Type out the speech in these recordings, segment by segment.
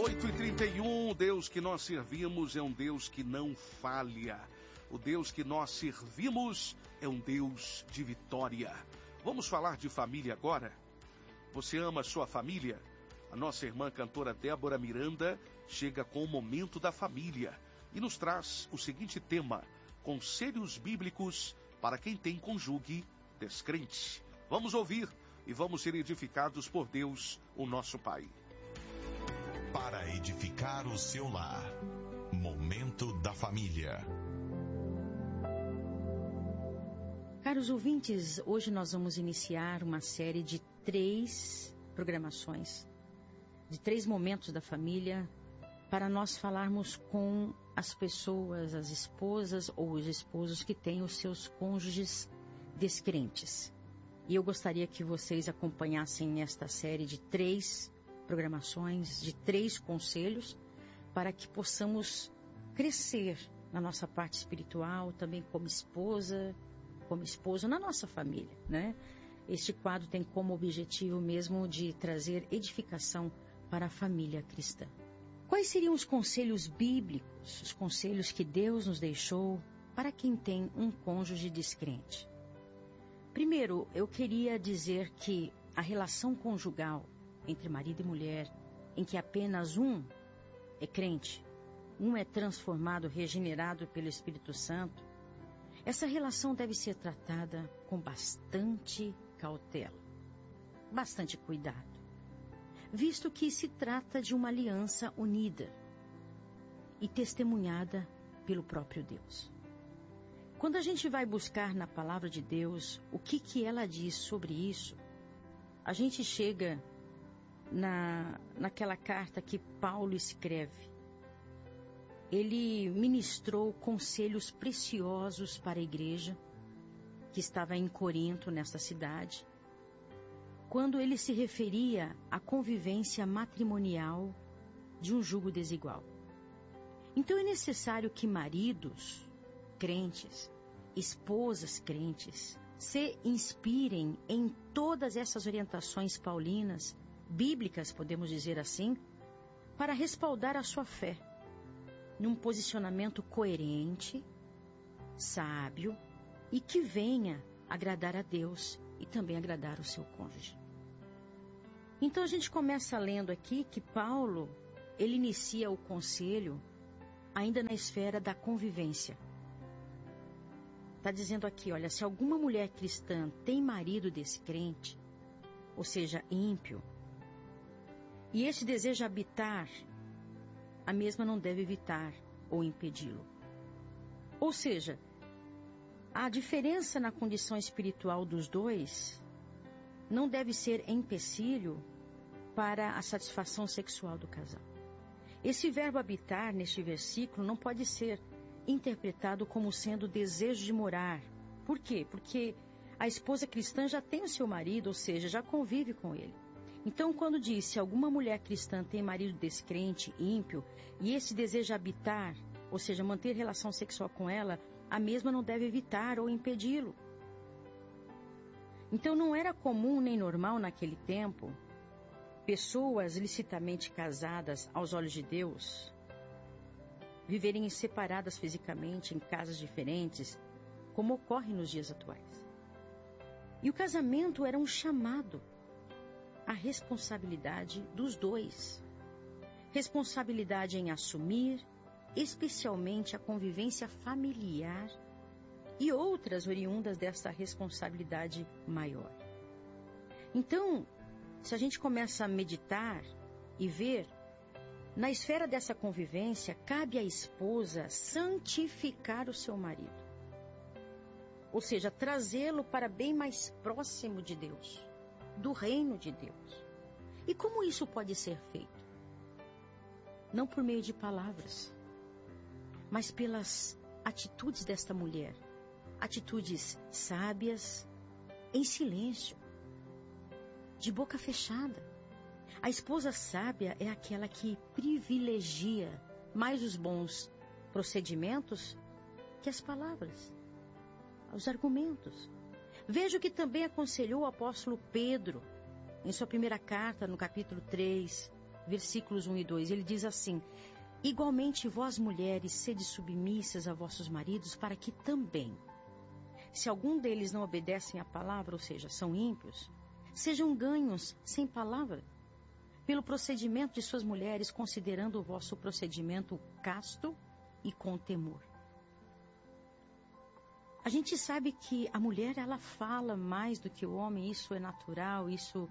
8h31, Deus que nós servimos é um Deus que não falha. O Deus que nós servimos é um Deus de vitória. Vamos falar de família agora? Você ama a sua família? A nossa irmã cantora Débora Miranda chega com o momento da família e nos traz o seguinte tema: conselhos bíblicos para quem tem cônjuge descrente. Vamos ouvir e vamos ser edificados por Deus, o nosso Pai. Para edificar o seu lar, momento da família. Caros ouvintes, hoje nós vamos iniciar uma série de 3 programações, de 3 momentos da família, para nós falarmos com as pessoas, as esposas ou os esposos que têm os seus cônjuges descrentes. E eu gostaria que vocês acompanhassem esta série de 3 programações, de 3 conselhos, para que possamos crescer na nossa parte espiritual, também como esposa, como esposo, na nossa família, né? Este quadro tem como objetivo mesmo de trazer edificação para a família cristã. Quais seriam os conselhos bíblicos, os conselhos que Deus nos deixou para quem tem um cônjuge descrente? Primeiro, eu queria dizer que a relação conjugal entre marido e mulher, em que apenas um é crente, um é transformado, regenerado pelo Espírito Santo, essa relação deve ser tratada com bastante cautela, bastante cuidado, visto que se trata de uma aliança unida e testemunhada pelo próprio Deus. Quando a gente vai buscar na palavra de Deus o que ela diz sobre isso, a gente chega naquela carta que Paulo escreve. Ele ministrou conselhos preciosos para a igreja que estava em Corinto, nesta cidade, quando ele se referia à convivência matrimonial de um jugo desigual. Então é necessário que maridos crentes, esposas crentes, se inspirem em todas essas orientações paulinas, bíblicas, podemos dizer assim, para respaldar a sua fé, num posicionamento coerente, sábio e que venha agradar a Deus e também agradar o seu cônjuge. Então a gente começa lendo aqui que Paulo, ele inicia o conselho ainda na esfera da convivência. Está dizendo aqui, olha, se alguma mulher cristã tem marido descrente, ou seja, ímpio, e este deseja habitar, a mesma não deve evitar ou impedi-lo. Ou seja, a diferença na condição espiritual dos dois não deve ser empecilho para a satisfação sexual do casal. Esse verbo habitar neste versículo não pode ser interpretado como sendo desejo de morar. Por quê? Porque a esposa cristã já tem o seu marido, ou seja, já convive com ele. Então, quando diz, se alguma mulher cristã tem marido descrente, ímpio, e esse deseja habitar, ou seja, manter relação sexual com ela, a mesma não deve evitar ou impedi-lo. Então, não era comum nem normal naquele tempo pessoas licitamente casadas aos olhos de Deus viverem separadas fisicamente em casas diferentes, como ocorre nos dias atuais. E o casamento era um chamado à responsabilidade dos dois. Responsabilidade em assumir, especialmente a convivência familiar e outras oriundas dessa responsabilidade maior. Então, se a gente começa a meditar e ver, na esfera dessa convivência, cabe à esposa santificar o seu marido. Ou seja, trazê-lo para bem mais próximo de Deus, do reino de Deus. E como isso pode ser feito? Não por meio de palavras, mas pelas atitudes desta mulher. Atitudes sábias, em silêncio, de boca fechada. A esposa sábia é aquela que privilegia mais os bons procedimentos que as palavras, os argumentos. Veja o que também aconselhou o apóstolo Pedro, em sua primeira carta, no capítulo 3, versículos 1 e 2, ele diz assim: igualmente vós mulheres, sede submissas a vossos maridos, para que também, se algum deles não obedecem à palavra, ou seja, são ímpios, sejam ganhos sem palavra, pelo procedimento de suas mulheres, considerando o vosso procedimento casto e com temor. A gente sabe que a mulher, ela fala mais do que o homem, isso é natural, isso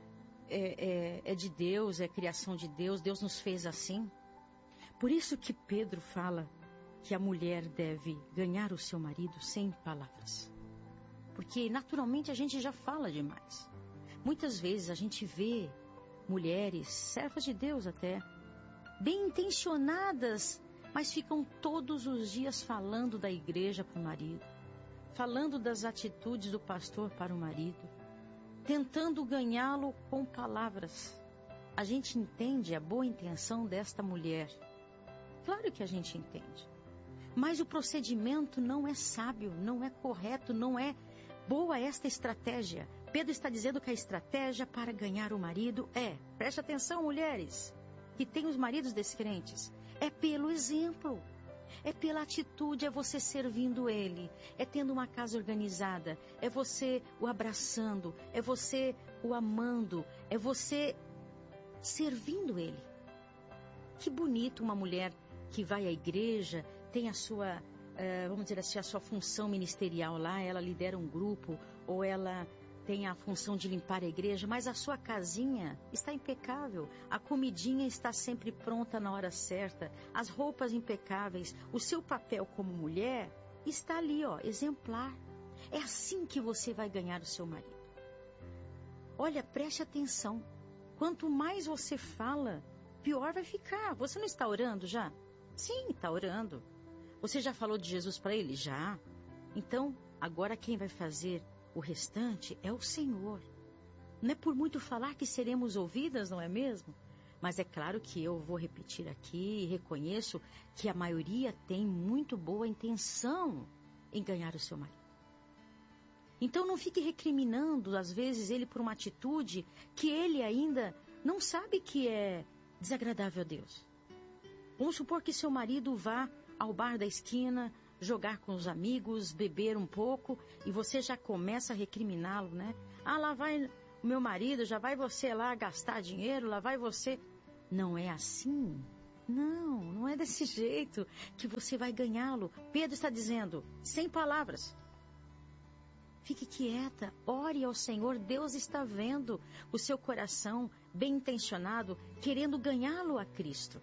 é de Deus, é criação de Deus, Deus nos fez assim. Por isso que Pedro fala que a mulher deve ganhar o seu marido sem palavras. Porque naturalmente a gente já fala demais. Muitas vezes a gente vê mulheres, servas de Deus até, bem intencionadas, mas ficam todos os dias falando da igreja para o marido, falando das atitudes do pastor para o marido, tentando ganhá-lo com palavras. A gente entende a boa intenção desta mulher. Claro que a gente entende. Mas o procedimento não é sábio, não é correto, não é boa esta estratégia. Pedro está dizendo que a estratégia para ganhar o marido preste atenção, mulheres, que têm os maridos descrentes, é pelo exemplo. É pela atitude, é você servindo ele, é tendo uma casa organizada, é você o abraçando, é você o amando, é você servindo ele. Que bonito uma mulher que vai à igreja, tem a sua, vamos dizer assim, a sua função ministerial lá, ela lidera um grupo, ou ela tem a função de limpar a igreja, mas a sua casinha está impecável, a comidinha está sempre pronta na hora certa, as roupas impecáveis, o seu papel como mulher está ali, exemplar. É assim que você vai ganhar o seu marido. Olha, preste atenção, quanto mais você fala, pior vai ficar. Você não está orando já? Sim, está orando. Você já falou de Jesus para ele? Já. Então, agora quem vai fazer o restante é o Senhor. Não é por muito falar que seremos ouvidas, não é mesmo? Mas é claro que eu vou repetir aqui e reconheço que a maioria tem muito boa intenção em ganhar o seu marido. Então não fique recriminando, às vezes, ele por uma atitude que ele ainda não sabe que é desagradável a Deus. Vamos supor que seu marido vá ao bar da esquina, jogar com os amigos, beber um pouco, e você já começa a recriminá-lo, né? Ah, lá vai o meu marido, já vai você lá gastar dinheiro, lá vai você... Não é assim. Não é desse jeito que você vai ganhá-lo. Pedro está dizendo, sem palavras. Fique quieta, ore ao Senhor, Deus está vendo o seu coração bem intencionado, querendo ganhá-lo a Cristo.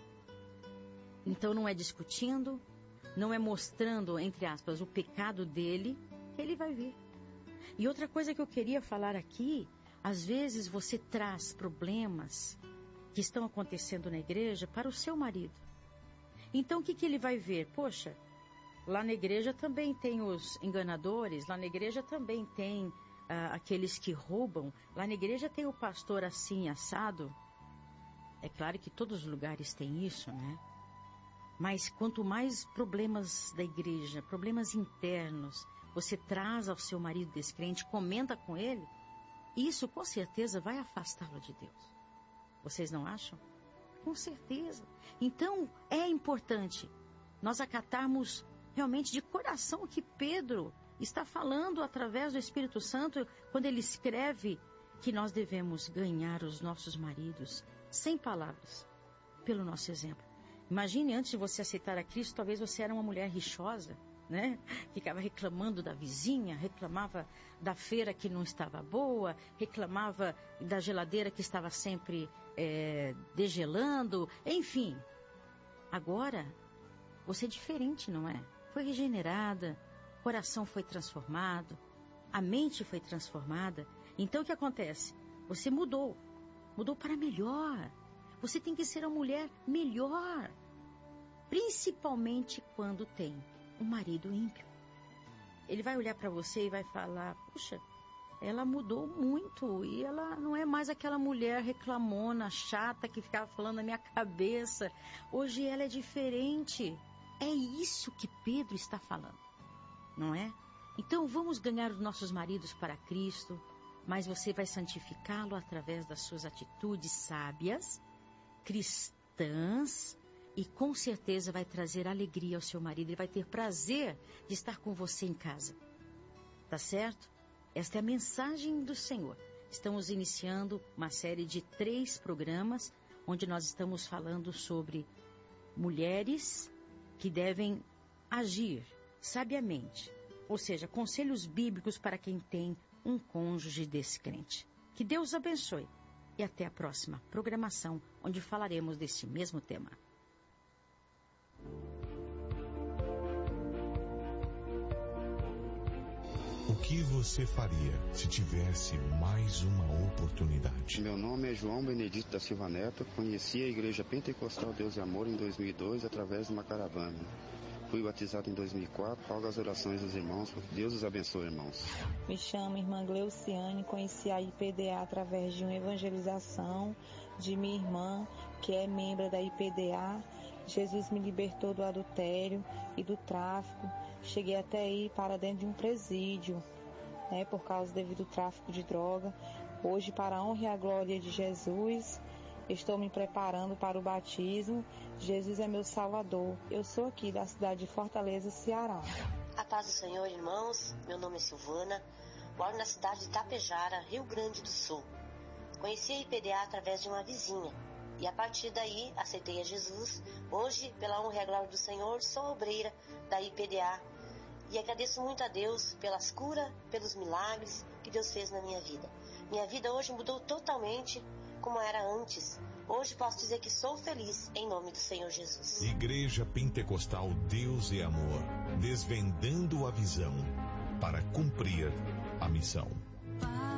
Então não é discutindo, não é mostrando, entre aspas, o pecado dele, que ele vai ver. E outra coisa que eu queria falar aqui, às vezes você traz problemas que estão acontecendo na igreja para o seu marido. Então o que ele vai ver? Poxa, lá na igreja também tem os enganadores, lá na igreja também tem aqueles que roubam, lá na igreja tem o pastor assim, assado. É claro que todos os lugares têm isso, né? Mas quanto mais problemas da igreja, problemas internos, você traz ao seu marido descrente, comenta com ele, isso com certeza vai afastá-lo de Deus. Vocês não acham? Com certeza. Então é importante nós acatarmos realmente de coração o que Pedro está falando através do Espírito Santo quando ele escreve que nós devemos ganhar os nossos maridos sem palavras, pelo nosso exemplo. Imagine, antes de você aceitar a Cristo, talvez você era uma mulher rixosa, né? Ficava reclamando da vizinha, reclamava da feira que não estava boa, reclamava da geladeira que estava sempre degelando, enfim. Agora, você é diferente, não é? Foi regenerada, o coração foi transformado, a mente foi transformada. Então o que acontece? Você mudou para melhor. Você tem que ser uma mulher melhor, principalmente quando tem um marido ímpio. Ele vai olhar para você e vai falar, puxa, ela mudou muito e ela não é mais aquela mulher reclamona, chata, que ficava falando na minha cabeça. Hoje ela é diferente. É isso que Pedro está falando, não é? Então vamos ganhar os nossos maridos para Cristo, mas você vai santificá-lo através das suas atitudes sábias cristãs e com certeza vai trazer alegria ao seu marido. Ele vai ter prazer de estar com você em casa. Tá certo? Esta é a mensagem do Senhor. Estamos iniciando uma série de 3 programas, onde nós estamos falando sobre mulheres que devem agir sabiamente. Ou seja, conselhos bíblicos para quem tem um cônjuge descrente. Que Deus abençoe. E até a próxima programação, onde falaremos desse mesmo tema. O que você faria se tivesse mais uma oportunidade? Meu nome é João Benedito da Silva Neto. Conheci a Igreja Pentecostal Deus e Amor em 2002 através de uma caravana. Fui batizado em 2004, rogo as orações dos irmãos, Deus os abençoe, irmãos. Me chamo irmã Gleuciane, conheci a IPDA através de uma evangelização de minha irmã, que é membro da IPDA. Jesus me libertou do adultério e do tráfico. Cheguei até ir para dentro de um presídio, por causa devido ao tráfico de droga. Hoje, para a honra e a glória de Jesus, estou me preparando para o batismo. Jesus é meu Salvador. Eu sou aqui da cidade de Fortaleza, Ceará. A paz do Senhor, irmãos. Meu nome é Silvana. Moro na cidade de Tapejara, Rio Grande do Sul. Conheci a IPDA através de uma vizinha. E a partir daí, aceitei a Jesus. Hoje, pela honra e a glória do Senhor, sou obreira da IPDA. E agradeço muito a Deus pelas curas, pelos milagres que Deus fez na minha vida. Minha vida hoje mudou totalmente como era antes. Hoje posso dizer que sou feliz em nome do Senhor Jesus. Igreja Pentecostal Deus e Amor, desvendando a visão para cumprir a missão.